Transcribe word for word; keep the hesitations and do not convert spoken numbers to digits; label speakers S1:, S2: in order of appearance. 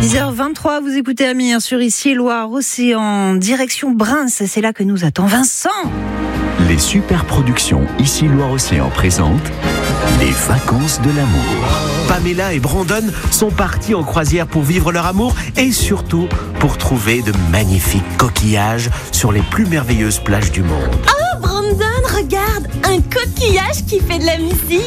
S1: dix heures vingt-trois, vous écoutez Amir sur Ici Loire Océan, direction Brinces, c'est là que nous attend Vincent.
S2: Les super productions Ici Loire Océan présentent les vacances de l'amour.
S3: Pamela et Brandon sont partis en croisière pour vivre leur amour et surtout pour trouver de magnifiques coquillages sur les plus merveilleuses plages du monde.
S4: Oh Brandon, regarde, un coquillage qui fait de la musique.